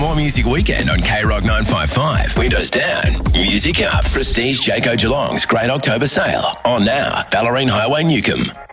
More Music Weekend on K-Rock 955. Windows down, music up. Prestige Jayco Geelong's Great October Sale. On now, Ballerine Highway, Newcomb.